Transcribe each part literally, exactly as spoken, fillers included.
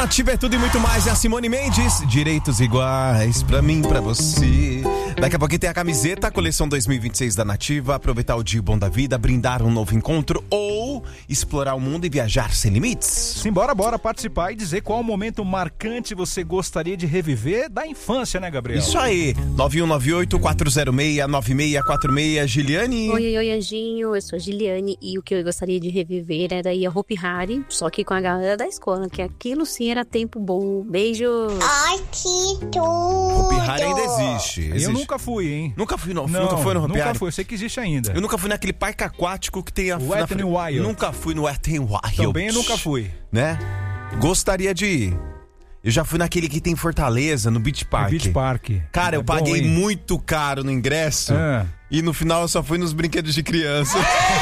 Nativa é tudo e muito mais. É a Simone Mendes. Direitos iguais pra mim, pra você. Daqui a pouquinho tem a camiseta, coleção dois mil e vinte e seis da Nativa. Aproveitar o dia bom da vida, brindar um novo encontro ou explorar o mundo e viajar sem limites. Simbora, bora participar e dizer qual momento marcante você gostaria de reviver da infância, né, Gabriel? Isso aí. nove um nove oito, quatro zero seis, nove seis quatro seis. Giliane. Oi, oi, oi, Anjinho. Eu sou a Giliane e o que eu gostaria de reviver era ir a Hopi Hari, só que com a galera da escola, que aquilo sim era tempo bom. Beijo. Ai, que tudo. Hopi Hari ainda existe. existe. Eu nunca fui, hein? Nunca fui, não. não Nunca foi no Hopi Hari? Nunca fui, eu sei que existe ainda. Eu nunca fui naquele parque aquático que tem a... O Wet n Wild. Nunca fui no Wet n Wild. Também eu nunca fui. Né? Gostaria de ir. Eu já fui naquele que tem em Fortaleza, no Beach Park. No Beach Park. Cara, é eu paguei bom, muito caro no ingresso. Ah. E no final eu só fui nos brinquedos de criança.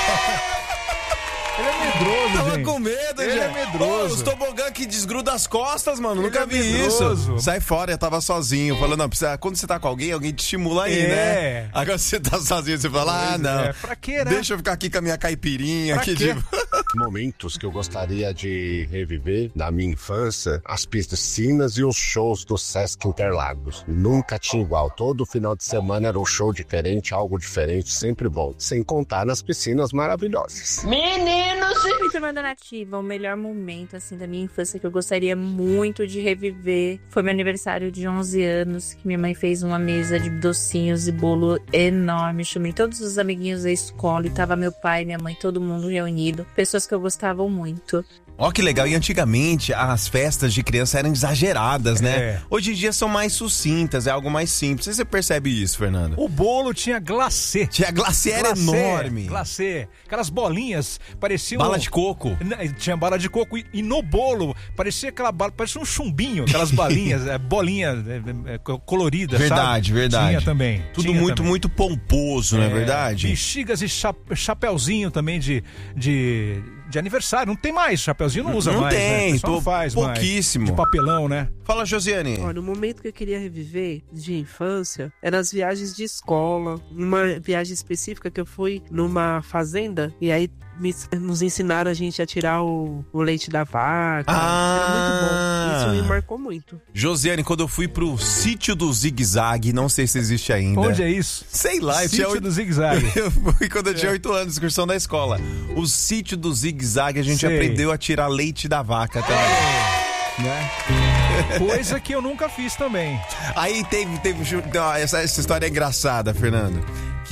Ele é medroso, Tava gente. com medo, Ele gente. é medroso. Ô, os tobogã que desgruda as costas, mano. Ele Nunca é vi medroso. isso. Sai fora, eu tava sozinho. Falando, não, precisa... quando você tá com alguém, alguém te estimula aí, É. né? Agora você tá sozinho, você fala, ah, Pois não. é. Pra quê, né? Deixa eu ficar aqui com a minha caipirinha. Pra aqui quê? de... Momentos que eu gostaria de reviver da minha infância, as piscinas e os shows do Sesc Interlagos. Nunca tinha igual, todo final de semana era um show diferente, algo diferente, sempre bom. Sem contar nas piscinas maravilhosas. Meninos! Oi, turma da Nativa, o melhor momento assim da minha infância que eu gostaria muito de reviver foi meu aniversário de onze anos, que minha mãe fez uma mesa de docinhos e bolo enorme. Chamei todos os amiguinhos da escola e tava meu pai, minha mãe, todo mundo reunido. Pessoas que eu gostava muito. Ó, que legal. E antigamente as festas de criança eram exageradas, né? É. Hoje em dia são mais sucintas, é algo mais simples. Você percebe isso, Fernando? O bolo tinha glacê. Tinha glacê, era Glacê, enorme. Glacê. Aquelas bolinhas pareciam... Bala de coco. Tinha bala de coco e, e no bolo parecia aquela bala, parecia um chumbinho, aquelas balinhas, é, bolinha é, é, colorida, Verdade, sabe? verdade. Tinha também. Tudo tinha muito, também. muito pomposo, não é verdade? Bexigas e cha- chapeuzinho também de, de, de aniversário. Não tem mais, chapeuzinho não usa Não mais. tem, né? O pessoal tô não faz pouquíssimo. mais. De papelão, né? Fala, Josiane. Olha, o momento que eu queria reviver de infância era as viagens de escola. Uma viagem específica que eu fui numa fazenda e aí me- nos ensinaram a gente a tirar o, o leite da vaca. Ah. Era muito bom. Isso me marcou muito. Josiane, quando eu fui pro sítio do Zig Zag, não sei se existe ainda. Onde é isso? Sei lá, eu Sítio tinha do Zig Zag. Eu fui quando eu tinha oito anos, excursão da escola. O sítio do Zig Zag, a gente Sei. aprendeu a tirar leite da vaca também. Né? Coisa que eu nunca fiz também. Aí teve, teve não, essa, essa história é engraçada, Fernando.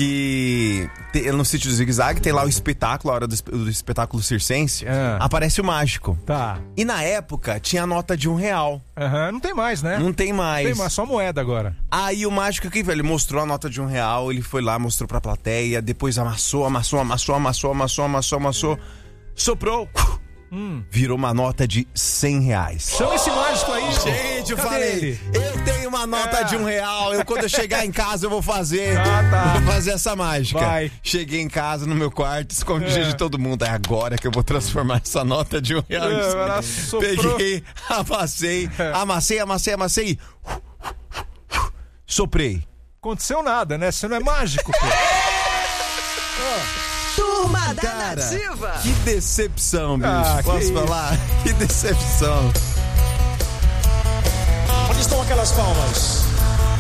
Que te- no sítio do Zig Zag tem lá o espetáculo, a hora do, esp- do espetáculo circense. Ah. Aparece o mágico. Tá. E na época tinha a nota de um real. Aham, não tem mais, né? Não tem mais. Tem mais, só moeda agora. Aí o mágico que velho mostrou a nota de um real, ele foi lá, mostrou pra plateia, depois amassou, amassou, amassou, amassou, amassou, amassou, amassou, soprou, Hum. virou uma nota de cem reais. Chama esse mágico aí. Gente, eu Cadê falei, ele? eu tenho uma nota É. de um real, eu quando eu chegar em casa eu vou fazer, Ah, tá. vou fazer essa mágica. Vai. Cheguei em casa, no meu quarto, escondi É. de todo mundo, é agora que eu vou transformar essa nota de um real. em É, cem. ela soprou. Peguei, amassei, É. amassei, amassei, amassei, soprei. Aconteceu nada, né? Você não é mágico, pô. Turma da Cara, Nativa. que decepção, bicho. Ah, que Posso isso. falar? Que decepção. Onde estão aquelas palmas?